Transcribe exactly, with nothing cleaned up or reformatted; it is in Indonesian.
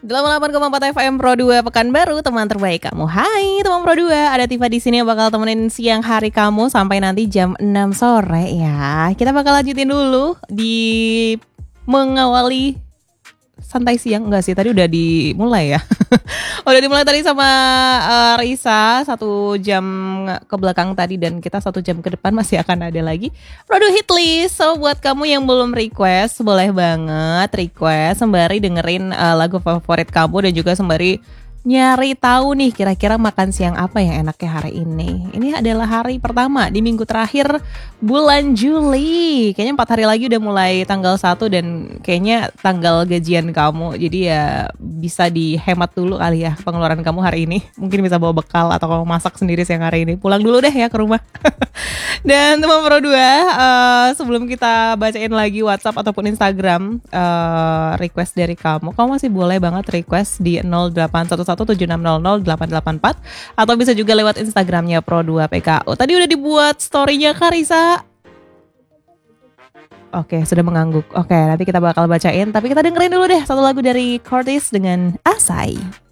delapan puluh delapan koma empat F M Pro dua Pekanbaru, teman terbaik kamu. Hai teman Pro dua, ada Tifa di sini yang bakal temenin siang hari kamu sampai nanti jam enam sore ya. Kita bakal lanjutin dulu di mengawali santai siang. Enggak sih, tadi udah dimulai ya. Udah dimulai tadi sama uh, Risa satu jam ke belakang tadi, dan kita satu jam ke depan masih akan ada lagi Produ Hit List. So buat kamu yang belum request, boleh banget request sembari dengerin uh, lagu favorit kamu, dan juga sembari nyari tahu nih kira-kira makan siang apa yang enaknya hari ini. Ini adalah hari pertama di minggu terakhir bulan Juli. Kayaknya empat hari lagi udah mulai tanggal satu, dan kayaknya tanggal gajian kamu. Jadi ya bisa dihemat dulu kali ya pengeluaran kamu hari ini. Mungkin bisa bawa bekal atau kamu masak sendiri siang hari ini. Pulang dulu deh ya ke rumah. Dan teman Pro dua, uh, sebelum kita bacain lagi WhatsApp ataupun Instagram uh, request dari kamu, kamu masih boleh banget request di nol delapan satu satu tujuh enam nol nol delapan delapan empat, atau bisa juga lewat Instagramnya Pro dua P K U. Tadi udah dibuat storynya Karisa. Oke, sudah mengangguk. Oke, nanti kita bakal bacain, tapi kita dengerin dulu deh satu lagu dari Curtis dengan Asai.